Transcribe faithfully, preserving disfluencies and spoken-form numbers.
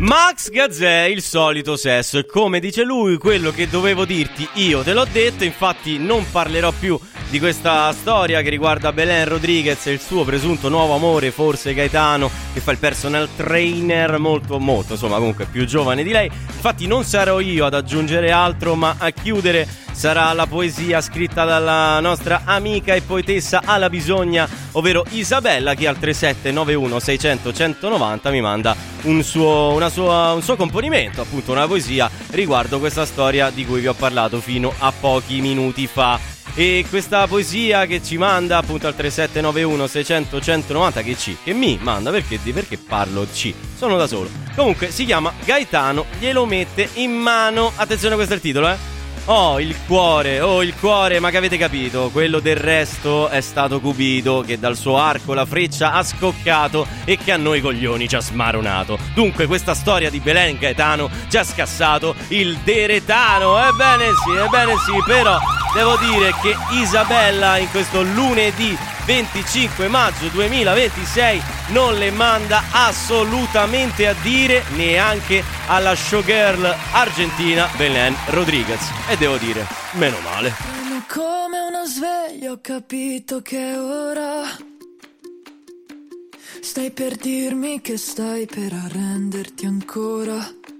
Max Gazzè, il solito sesso, e come dice lui, quello che dovevo dirti io te l'ho detto. Infatti non parlerò più di questa storia che riguarda Belen Rodriguez e il suo presunto nuovo amore, forse Gaetano, che fa il personal trainer, molto molto insomma comunque più giovane di lei. Infatti non sarò io ad aggiungere altro, ma a chiudere sarà la poesia scritta dalla nostra amica e poetessa alla bisogna, ovvero Isabella, che al tre sette nove uno sei zero zero uno zero zero mi manda un suo, una sua, un suo componimento, appunto una poesia riguardo questa storia di cui vi ho parlato fino a pochi minuti fa. E questa poesia che ci manda appunto al tre sette nove uno sei zero zero uno zero zero, che ci che mi manda, perché perché parlo ci sono da solo, comunque si chiama Gaetano glielo mette in mano. Attenzione, questo è il titolo, eh Oh il cuore, oh il cuore, ma che avete capito? Quello del resto è stato Cupido, che dal suo arco la freccia ha scoccato e che a noi coglioni ci ha smaronato. Dunque questa storia di Belen Gaetano ci ha scassato il deretano. Ebbene sì, ebbene sì, però devo dire che Isabella in questo lunedì venticinque maggio duemilaventisei non le manda assolutamente a dire, neanche alla showgirl argentina Belen Rodriguez. E devo dire, meno male. Come uno sveglio ho capito che ora stai per dirmi che stai per arrenderti ancora.